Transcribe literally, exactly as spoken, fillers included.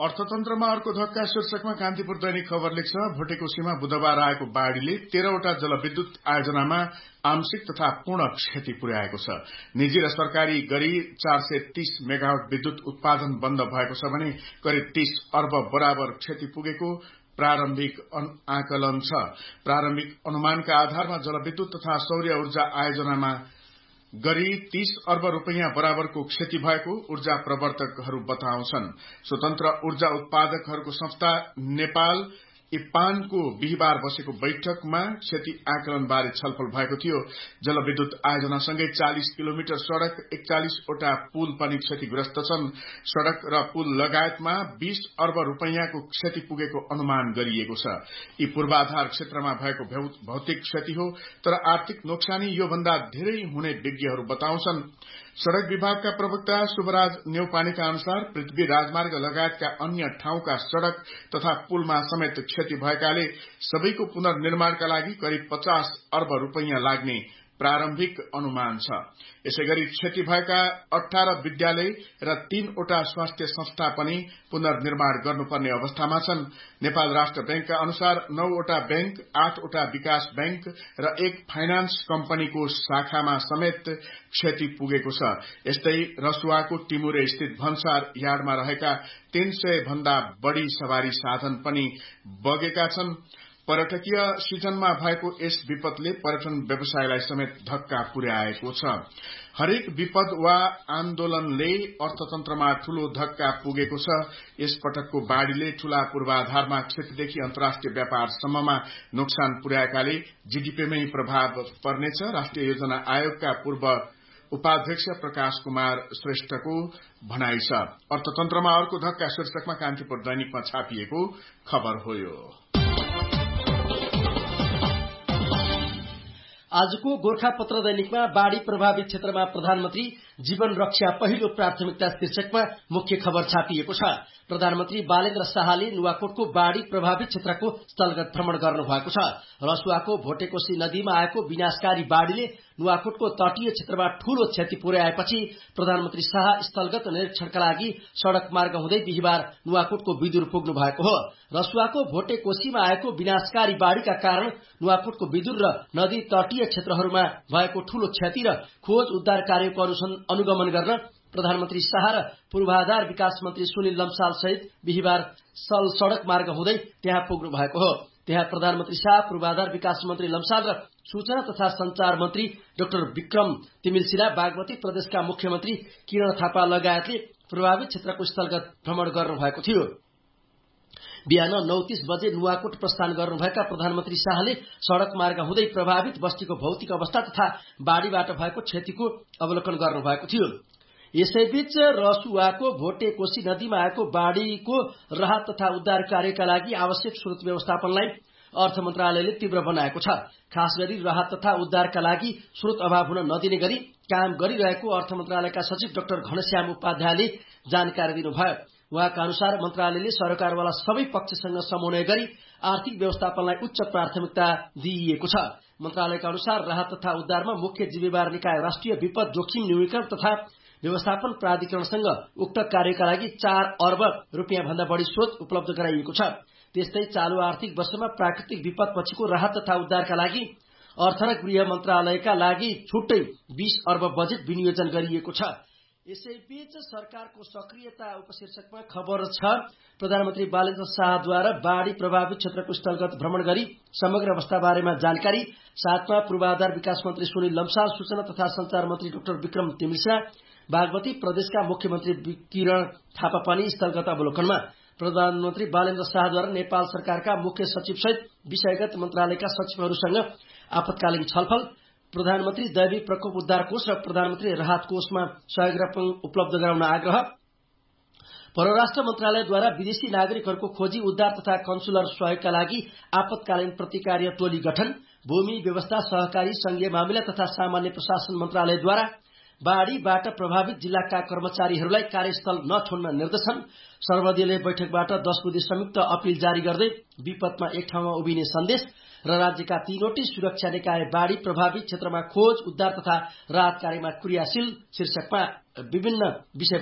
अर्थतन्त्रमा अर्को धक्का शीर्षकमा कान्तिपुर दैनिक खबर लेख्छ। भोटेकोसीमा बुधबार आएको बाढ़ीले तेह्रवटा जलविद्युत आयोजनामा आंशिक तथा पूर्ण क्षति पुर्याएको छ। निजी र सरकारी गरी चार सय तीस मेगावाट विद्युत उत्पादन बन्द भएको छ भने करिब तीस अर्ब बराबर क्षति पुगेको प्रारम्भिक आकलन छ। प्रारम्भिक अनुमानका आधारमा जलविद्युत तथा सौर्य ऊर्जा आयोजनामा गरी तीस अर्ब रूपियाँ बराबरको क्षति भएको ऊर्जा प्रवर्तकहरू बताउँछन्। स्वतन्त्र ऊर्जा उत्पादकहरूको संस्था नेपाल इपानको बिहिबार बसेको बैठकमा क्षति आकलन बारे छलफल भएको थियो। जलविद्युत आयोजनासँगै चालिस किलोमिटर सड़क, एकचालिसवटा पुल पनि क्षतिग्रस्त छन्। सड़क र पुल लगायतमा बीस अर्ब रूपियाँको क्षति पुगेको अनुमान गरिएको छ। यी पूर्वाधार क्षेत्रमा भएको भौतिक क्षति हो, तर आर्थिक नोक्सानी योभन्दा धेरै हुने विज्ञहरू बताउँछन्। सड़क विभागका प्रवक्ता शुभराज नेउपानेका अनुसार पृथ्वी राजमार्ग लगायतका अन्य ठाउँका सड़क तथा पुलमा समेत क्षति भएकाले सबैको पुनर्निर्माणका लागि करिब पचास अर्ब रूपियाँ लाग्ने प्रारम्भिक अनुमान छ। यसैगरी क्षति भएका अठारह विद्यालय र तीनवटा स्वास्थ्य संस्था पनि पुनर्निर्माण गर्नुपर्ने अवस्थामा छन्। नेपाल राष्ट्र बैंकका अनुसार नौवटा बैंक, आठवटा विकास बैंक र एक फाइनान्स कम्पनीको शाखामा समेत क्षति पुगेको छ। यस्तै रसुवाको टिमुरे स्थित भन्सार यार्डमा रहेका तीन सय भन्दा बढ़ी सवारी साधन पनि बगेका छन्। पर्यटकीय सिजनमा भएको यस विपदले पर्यटन व्यवसायलाई समेत धक्का पुर्याएको छ। हरेक विपद वा आन्दोलनले अर्थतन्त्रमा ठूलो धक्का पुगेको छ। यस पटकको बाढ़ीले ठूला पूर्वाधारमा क्षतिदेखि अन्तर्राष्ट्रिय व्यापारसम्ममा नोक्सान पुर्याएकाले जीडीपीमै प्रभाव पर्नेछ। राष्ट्रिय योजना आयोगका पूर्व उपाध्यक्ष प्रकाश कुमार श्रेष्ठको भनाइ छ। अर्थतन्त्रमा अर्को धक्का शीर्षकमा कान्तिपुर दैनिकमा छापिएको खबर हो। यो आजको गोरखापत्र दैनिकमा बाढ़ी प्रभावित क्षेत्रमा प्रधानमन्त्री जीवन रक्षा पहिलो प्राथमिकता शीर्षकमा मुख्य खबर छापिएको छ। प्रधानमन्त्री बालेन्द्र शाहले नुवाकोटको बाढ़ी प्रभावित क्षेत्रको स्थलगत भ्रमण गर्नुभएको छ। रसुवाको भोटेकोसी नदीमा आएको विनाशकारी बाढ़ीले नुवाकोटको तटीय क्षेत्रमा ठूलो क्षति पुर्याएपछि प्रधानमन्त्री शाह स्थलगत निरीक्षणका लागि सड़क मार्ग हुँदै बिहिबार नुवाकोटको विदुर पुग्नु भएको हो। रसुवाको भोटेकोसीमा आएको विनाशकारी बाढ़ीका कारण नुवाकोटको विदुर र नदी तटीय क्षेत्रहरूमा भएको ठूलो क्षति र खोज उद्धार कार्यको अनुगमन गर्न प्रधानमन्त्री शाह र पूर्वाधार विकास मन्त्री सुनिल लम्साल सहित बिहिबार सल सड़क मार्ग हुँदै त्यहाँ पुग्नु भएको हो। त्यहाँ प्रधानमन्त्री शाह, पूर्वाधार विकास मन्त्री लम्साल र सूचना तथा संचार मन्त्री डाक्टर विक्रम तिमिल्सिना, बागमती प्रदेशका मुख्यमन्त्री किरण थापा लगायतले प्रभावित क्षेत्रको स्थलगत भ्रमण गर्नुभएको थियो। बिहान नौ तीस बजे नुवाकोट प्रस्थान गर्नुभएका प्रधानमन्त्री शाहले सड़क मार्ग हुँदै प्रभावित बस्तीको भौतिक अवस्था तथा बाढ़ीबाट भएको क्षतिको अवलोकन गर्नुभएको थियो। यसैबीच रसुवाको भोटेकोसी नदीमा आएको बाढ़ीको राहत तथा उद्धार कार्यका लागि आवश्यक स्रोत व्यवस्थापनलाई अर्थ मन्त्रालयले तीव्र बनाएको छ। खास गरी राहत तथा उद्धारका लागि स्रोत अभाव हुन नदिने गरी काम गरिरहेको अर्थ मन्त्रालयका सचिव डाक्टर घनश्याम उपाध्यायले जानकारी दिनुभयो। उहाँका अनुसार मन्त्रालयले सरकारवाला सबै पक्षसँग समन्वय गरी आर्थिक व्यवस्थापनलाई उच्च प्राथमिकता दिइएको छ। मन्त्रालयका अनुसार राहत तथा उद्धारमा मुख्य जिम्मेवार निकाय राष्ट्रिय विपद जोखिम न्यूनीकरण तथा व्यवस्थापन प्राधिकरणसँग उक्त कार्यका लागि चार अर्ब रूपियाँ भन्दा बढ़ी स्रोत उपलब्ध गराइएको छ। त्यस्तै चालू आर्थिक वर्षमा प्राकृतिक विपद पछिको राहत तथा उद्धारका लागि अर्थ र गृह मन्त्रालयका लागि छुट्टै बीस अर्ब बजेट विनियोजन गरिएको छ। यसैबीच सरकारको सक्रियता उपशीर्षकमा खबर छ। प्रधानमन्त्री बालेन्द्र शाहद्वारा बाढ़ी प्रभावित क्षेत्रको स्थलगत भ्रमण गरी समग्र अवस्था बारेमा जानकारी, साथमा पूर्वाधार विकास मन्त्री सुनिल लम्साल, सूचना तथा संचार मन्त्री डाक्टर विक्रम तिमिल्सिना, बागमती प्रदेशका मुख्यमन्त्री किरण थापा पनि स्थलगत अवलोकनमा। प्रधानमन्त्री बालेन्द्र शाहद्वारा नेपाल सरकारका मुख्य सचिव सहित विषयगत मन्त्रालयका सचिवहरूसँग आपतकालीन छलफल, प्रधानमन्त्री दैवी प्रकोप उद्धार कोष र प्रधानमन्त्री राहत कोषमा सहयोग रकम उपलब्ध गराउन आग्रह, परराष्ट्र मन्त्रालयद्वारा विदेशी नागरिकहरूको खोजी उद्धार तथा कन्सुलर सहयोगका लागि आपतकालीन प्रतिकार्य टोली गठन, भूमि व्यवस्था, सहकारी संघीय मामिला तथा सामान्य प्रशासन मन्त्रालयद्वारा बाढ़ीबाट प्रभावित जिल्लाका कर्मचारीहरूलाई कार्यस्थल नछोड्न निर्देशन, सर्वदलीय बैठकबाट दस बुधे संयुक्त अपील जारी गर्दै विपदमा एक ठाउँमा उभिने सन्देश र राज्यका तीनवटै सुरक्षा निकाय बाढ़ी प्रभावित क्षेत्रमा खोज उद्धार तथा राहत कार्यमा क्रियाशील शीर्षकमा विभिन्न विषय